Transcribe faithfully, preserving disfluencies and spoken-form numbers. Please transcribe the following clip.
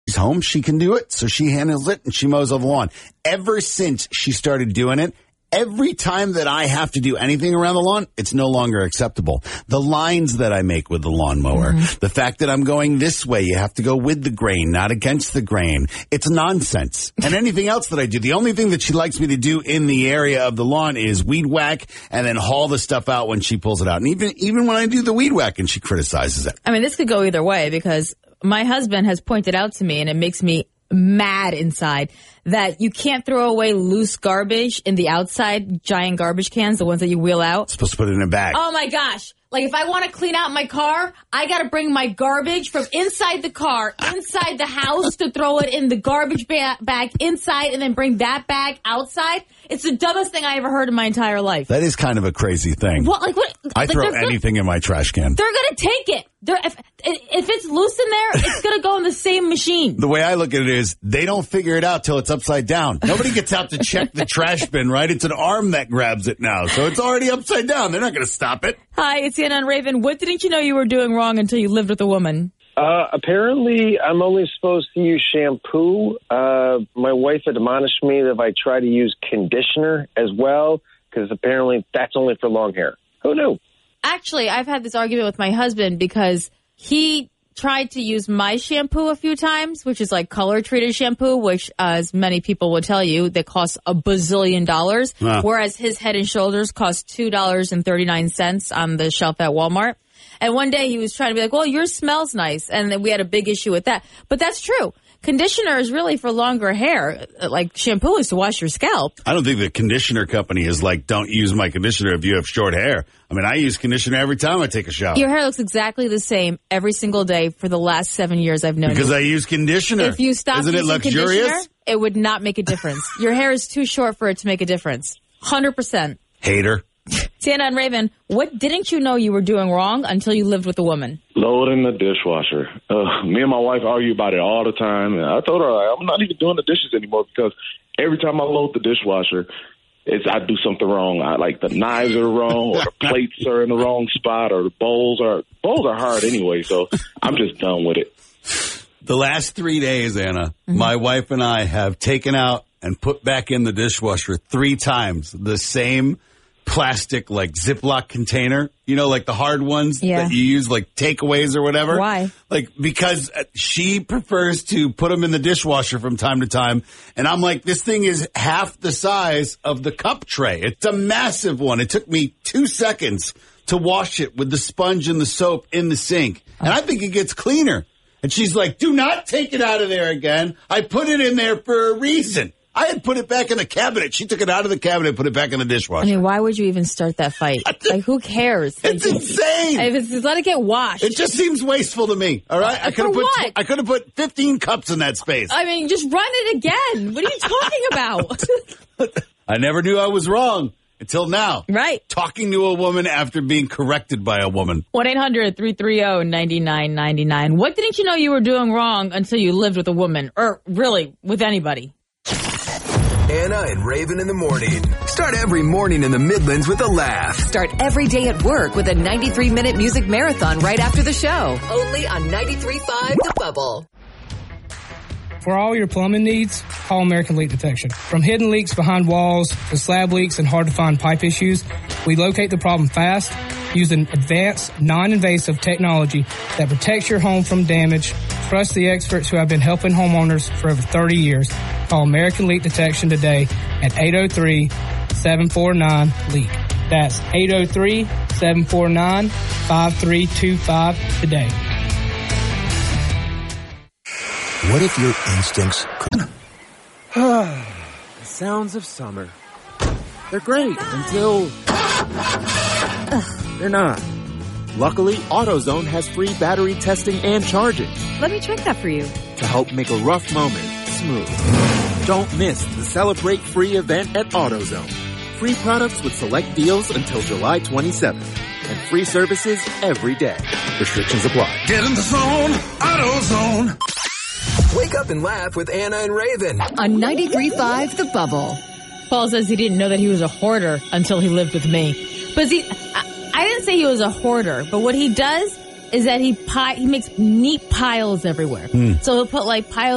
she's home, she can do it. So she handles it and she mows all the lawn. Ever since she started doing it, every time that I have to do anything around the lawn, it's no longer acceptable. The lines that I make with the lawnmower, mm-hmm. the fact that I'm going this way, you have to go with the grain, not against the grain. It's nonsense. And anything else that I do, the only thing that she likes me to do in the area of the lawn is weed whack and then haul the stuff out when she pulls it out. And even, even when I do the weed whack and she criticizes it. I mean, this could go either way because my husband has pointed out to me, and it makes me mad inside, that you can't throw away loose garbage in the outside giant garbage cans, the ones that you wheel out. Supposed to put it in a bag. Oh my gosh. Like if I want to clean out my car, I got to bring my garbage from inside the car, inside the house to throw it in the garbage ba- bag inside and then bring that bag outside. It's the dumbest thing I ever heard in my entire life. That is kind of a crazy thing. What, like what? I like throw anything gonna, in my trash can. They're going to take it. They're, if, if it's loose in there, it's going to go in the same machine. The way I look at it is they don't figure it out till it's upside down. Nobody gets out to check the trash bin, right? It's an arm that grabs it now. So it's already upside down. They're not going to stop it. Hi, it's Anna and Raven. What didn't you know you were doing wrong until you lived with a woman? Uh, apparently, I'm only supposed to use shampoo. Uh, my wife admonished me that if I try to use conditioner as well, because apparently that's only for long hair. Who knew? Actually, I've had this argument with my husband because he tried to use my shampoo a few times, which is like color-treated shampoo, which, uh, as many people will tell you, that costs a bazillion dollars, huh. whereas his Head and Shoulders costs two dollars and thirty-nine cents on the shelf at Walmart. And one day he was trying to be like, well, yours smells nice. And then we had a big issue with that. But that's true. Conditioner is really for longer hair. Like shampoo is to wash your scalp. I don't think the conditioner company is like, don't use my conditioner if you have short hair. I mean, I use conditioner every time I take a shower. Your hair looks exactly the same every single day for the last seven years I've known you. Because I use conditioner. If you stop Isn't using it luxurious? conditioner, it would not make a difference. Your hair is too short for it to make a difference. one hundred percent. Hater. Tiana and Raven, what didn't you know you were doing wrong until you lived with a woman? Loading the dishwasher. Uh, me and my wife argue about it all the time. And I told her I'm not even doing the dishes anymore because every time I load the dishwasher, it's I do something wrong. I, like the knives are wrong, or the plates are in the wrong spot, or the bowls are bowls are hard anyway. So I'm just done with it. The last three days, Anna, mm-hmm. my wife and I have taken out and put back in the dishwasher three times the same plastic, like Ziploc container, you know, like the hard ones yeah. that you use, like takeaways or whatever. Why? Like, because she prefers to put them in the dishwasher from time to time. And I'm like, this thing is half the size of the cup tray. It's a massive one. It took me two seconds to wash it with the sponge and the soap in the sink. And I think it gets cleaner. And she's like, do not take it out of there again. I put it in there for a reason. I had put it back in the cabinet. She took it out of the cabinet and put it back in the dishwasher. I mean, why would you even start that fight? Like, who cares? It's like, insane. If it's, let it get washed. It just seems wasteful to me. All right, I could have put what? I could have put fifteen cups in that space. I mean, just run it again. What are you talking about? I never knew I was wrong until now. Right. Talking to a woman after being corrected by a woman. one eight hundred three three zero nine nine nine nine. What didn't you know you were doing wrong until you lived with a woman, or really with anybody? Anna and Raven in the morning. Start every morning in the Midlands with a laugh. Start every day at work with a ninety-three minute music marathon right after the show. Only on ninety-three point five The Bubble. For all your plumbing needs, call American Leak Detection. From hidden leaks behind walls to slab leaks and hard-to-find pipe issues, we locate the problem fast using advanced, non-invasive technology that protects your home from damage. Trust the experts who have been helping homeowners for over thirty years. Call American Leak Detection today at eight oh three, seven four nine, LEAK. That's eight oh three, seven four nine, five three two five today. What if your instincts could... The sounds of summer. They're great until... They're not. Luckily, AutoZone has free battery testing and charging. Let me check that for you. To help make a rough moment smooth. Don't miss the Celebrate Free event at AutoZone. Free products with select deals until July twenty-seventh. And free services every day. Restrictions apply. Get in the zone, AutoZone. Wake up and laugh with Anna and Raven. On ninety-three point five The Bubble. Paul says he didn't know that he was a hoarder until he lived with me. But see, I, I didn't say he was a hoarder, but what he does is that he pi- he makes neat piles everywhere. Mm. So he'll put like piles